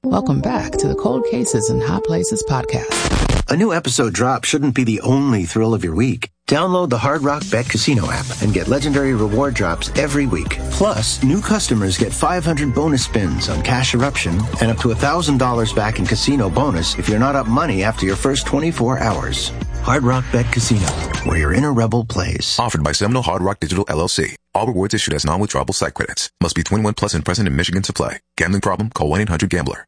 Welcome back to the Cold Cases and Hot Places podcast. A new episode drop shouldn't be the only thrill of your week. Download the Hard Rock Bet Casino app and get legendary reward drops every week. Plus, new customers get 500 bonus spins on Cash Eruption and up to $1,000 back in casino bonus if you're not up money after your first 24 hours. Hard Rock Bet Casino, where your inner rebel plays. Offered by Seminole Hard Rock Digital LLC. All rewards issued as non-withdrawable site credits. Must be 21 plus and present in Michigan to play. Gambling problem? Call 1-800-GAMBLER.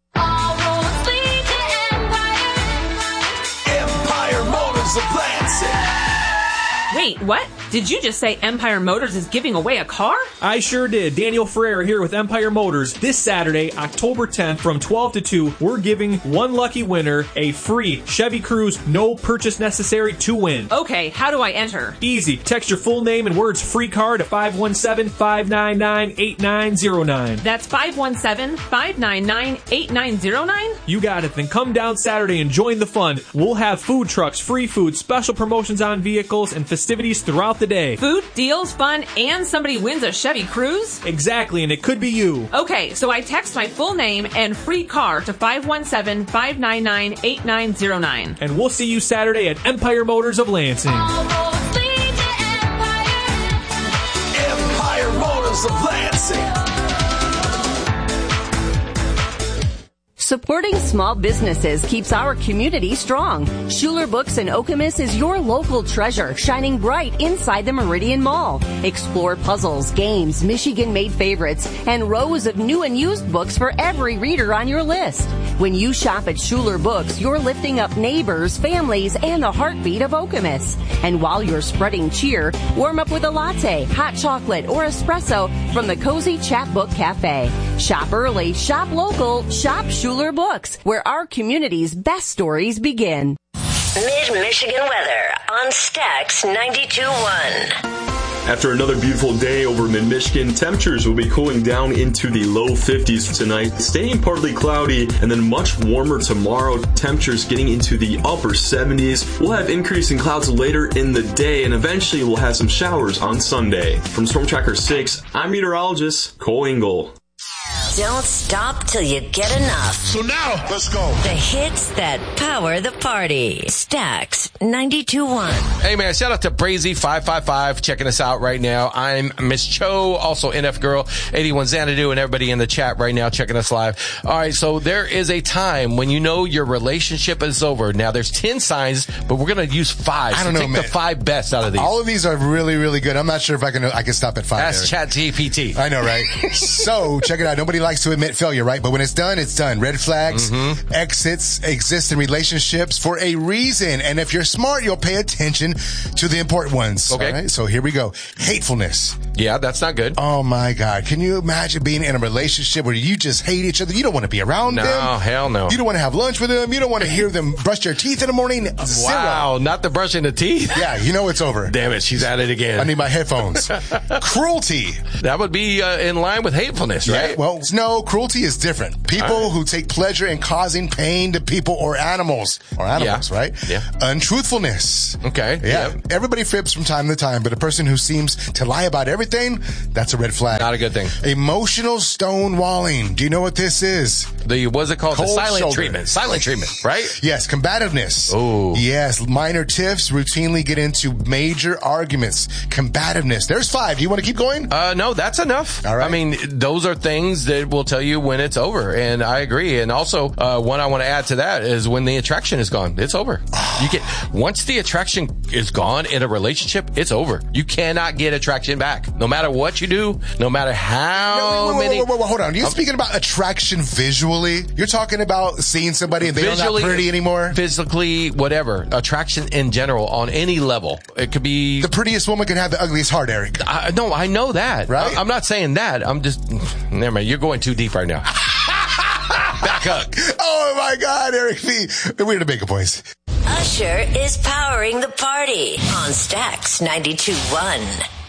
Empire Motors of Lansing. Wait, what? Did you just say Empire Motors is giving away a car? I sure did. Daniel Ferreira here with Empire Motors. This Saturday, October 10th from 12 to 2, we're giving one lucky winner a free Chevy Cruze, no purchase necessary to win. Okay, how do I enter? Easy. Text your full name and words free car to 517-599-8909. That's 517-599-8909? You got it. Then come down Saturday and join the fun. We'll have food trucks, free food, special promotions on vehicles, and festivities throughout the day. Food, deals, fun, and somebody wins a Chevy Cruze? Exactly, and it could be you. Okay, so I text my full name and free car to 517-599-8909. And we'll see you Saturday at Empire Motors of Lansing. Empire Motors of Lansing. Supporting small businesses keeps our community strong. Schuler Books in Okemos is your local treasure, shining bright inside the Meridian Mall. Explore puzzles, games, Michigan-made favorites, and rows of new and used books for every reader on your list. When you shop at Schuler Books, you're lifting up neighbors, families, and the heartbeat of Okemos. And while you're spreading cheer, warm up with a latte, hot chocolate, or espresso from the Cozy Chapbook Cafe. Shop early, shop local, shop Schuler Books, where our community's best stories begin. Mid-Michigan weather on Stax 92.1. After another beautiful day over mid-Michigan, temperatures will be cooling down into the low 50s tonight, staying partly cloudy, and then much warmer tomorrow. Temperatures getting into the upper 70s. We'll have increasing clouds later in the day, and eventually we'll have some showers on Sunday. From Storm Tracker 6, I'm meteorologist Cole Engel. Don't stop till you get enough. So now, let's go. The hits that power the party. Stax 92.1. Hey man, shout out to Brazy555 checking us out right now. I'm Miss Cho, also NF Girl, 81 Xanadu, and everybody in the chat right now checking us live. All right, so there is a time when you know your relationship is over. Now there's 10 signs, but we're going to use 5. I don't know, take man. the 5 best out of these. All of these are really, really good. I'm not sure if I can stop at 5. Ask ChatGPT. I know, right? So check it out. Nobody likes to admit failure, right? But when it's done, it's done. Red flags, exits exist in relationships for a reason. And if you're smart, you'll pay attention to the important ones. Okay. All right? So here we go. Hatefulness. Yeah, that's not good. Oh my God. Can you imagine being in a relationship where you just hate each other? You don't want to be around them. No, hell no. You don't want to have lunch with them. You don't want to hear them brush their teeth in the morning. Zero. Wow, not the brushing the teeth? Yeah, you know it's over. Damn it, she's at it again. I need my headphones. Cruelty. That would be in line with hatefulness, right? Yeah, well, no, cruelty is different. People who take pleasure in causing pain to people or animals. Right? Yeah. Untruthfulness. Okay. Yeah. Yep. Everybody flips from time to time, but a person who seems to lie about everything, that's a red flag. Not a good thing. Emotional stonewalling. Do you know what this is? What's it called? Cold The silent shoulder. treatment. Silent treatment, right? Yes, combativeness. Oh. Yes, minor tiffs routinely get into major arguments. Combativeness. There's 5. Do you want to keep going? No, that's enough. All right. I mean, those are things that will tell you when it's over, and I agree. And also, one I want to add to that is when the attraction is gone, it's over. Once the attraction is gone in a relationship, it's over. You cannot get attraction back. No matter what you do, no matter how many. Whoa, hold on. You're speaking about attraction visually? You're talking about seeing somebody and they're not pretty anymore? Physically, whatever. Attraction in general on any level. It could be. The prettiest woman can have the ugliest heart, Eric. No, I know that. Right? I'm not saying that. I'm just. Never mind. You're going too deep right now. Back up. Oh my God, Eric V. We're the Bacon Boys. Usher is powering the party on Stax 92.1.